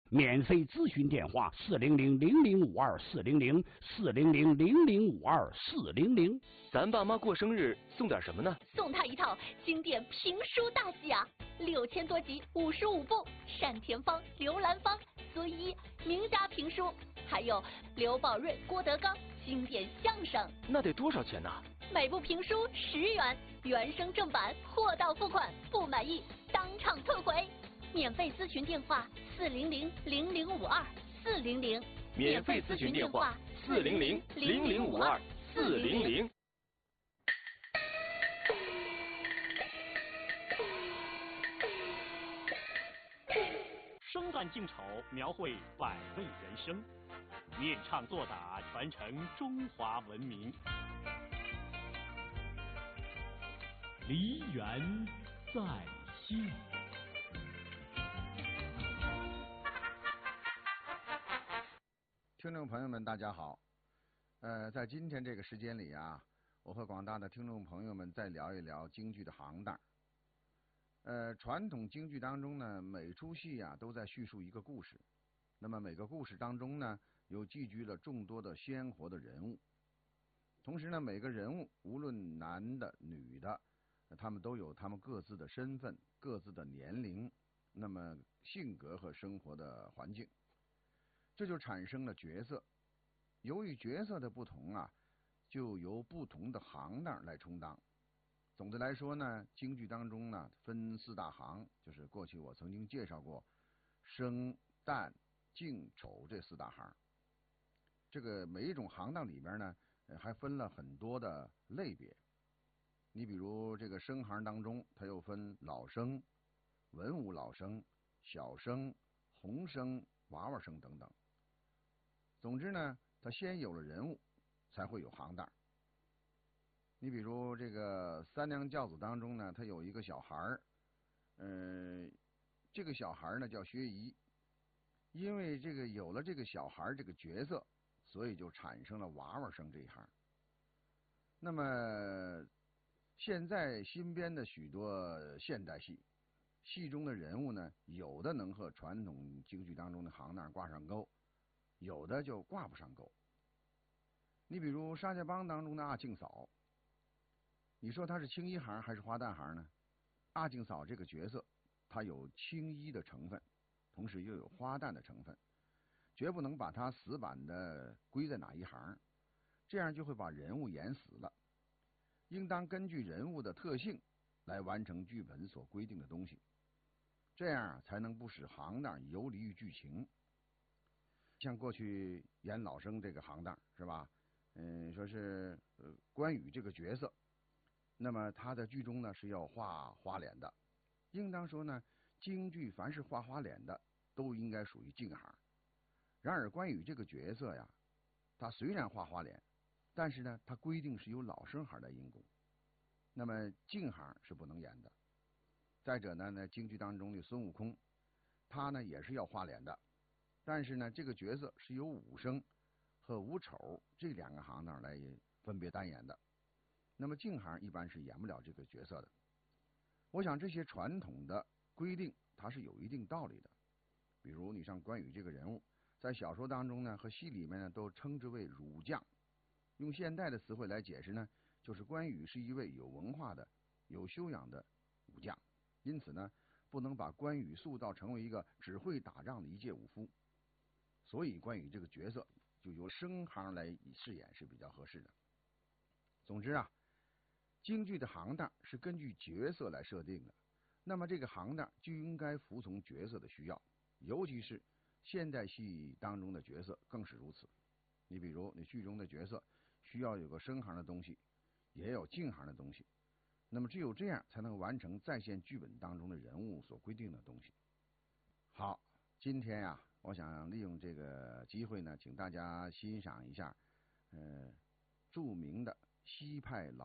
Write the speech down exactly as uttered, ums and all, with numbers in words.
免费咨询电话：四零零零零五二四零零四零零零零五二四零零。 咱爸妈过生日送点什么呢？ 送他一套经典评书大集啊，六千多集，五十五部，单田芳、刘兰芳、孙一名家评书，还有刘宝瑞、郭德纲经典相声。 那得多少钱呢？ 每部评书十元，原声正版，货到付款，不满意当场退回。免费咨询电话：四零零零零五二四零零。 免费咨询电话：四零零零零五二四零零。 生旦净丑，描绘百味人生，念唱作打，传承中华文明。梨园在线。 听众朋友们，大家好。呃，在今天这个时间里啊，我和广大的听众朋友们再聊一聊京剧的行当。呃，传统京剧当中呢，每出戏啊都在叙述一个故事。那么每个故事当中呢，又寄居了众多的鲜活的人物。同时呢，每个人物无论男的女的，他们都有他们各自的身份、各自的年龄，那么性格和生活的环境。这就产生了角色，由于角色的不同啊，就由不同的行当来充当。总的来说呢，京剧当中呢分四大行，就是过去我曾经介绍过生、旦、净、丑这四大行。这个每一种行当里边呢，还分了很多的类别。你比如这个生行当中，它又分老生、文武老生、小生、红生、娃娃生等等。总之呢，它先有了人物，才会有行当。你比如这个三娘教子当中呢，他有一个小孩儿，嗯、呃，这个小孩呢叫薛仪，因为这个有了这个小孩这个角色，所以就产生了娃娃生这一行。那么现在新编的许多现代戏，戏中的人物呢，有的能和传统京剧当中的行当挂上钩，有的就挂不上钩。你比如沙家浜当中的阿庆嫂，你说她是青衣行还是花旦行呢？阿庆嫂这个角色，她有青衣的成分，同时又有花旦的成分，绝不能把她死板的归在哪一行，这样就会把人物演死了。应当根据人物的特性来完成剧本所规定的东西，这样才能不使行当游离于剧情。像过去演老生这个行当是吧？嗯，说是呃关羽这个角色，那么他在剧中呢是要画花脸的，应当说呢，京剧凡是画花脸的都应该属于净行。然而关羽这个角色呀，他虽然画花脸，但是呢，他规定是由老生行来应供，那么净行是不能演的。再者呢，呢京剧当中的孙悟空，他呢也是要画脸的，但是呢，这个角色是由武生和武丑这两个行当来分别担演的。那么净行一般是演不了这个角色的。我想这些传统的规定它是有一定道理的。比如你像关羽这个人物，在小说当中呢和戏里面呢都称之为儒将，用现代的词汇来解释呢，就是关羽是一位有文化的、有修养的武将，因此呢，不能把关羽塑造成为一个只会打仗的一介武夫。所以关羽这个角色就由生行来饰演是比较合适的。总之啊，京剧的行当是根据角色来设定的，那么这个行当就应该服从角色的需要，尤其是现代戏当中的角色更是如此。你比如你剧中的角色需要有个生行的东西，也有净行的东西，那么只有这样才能完成在线剧本当中的人物所规定的东西。好，今天呀、啊，我想利用这个机会呢，请大家欣赏一下，呃，著名的西派老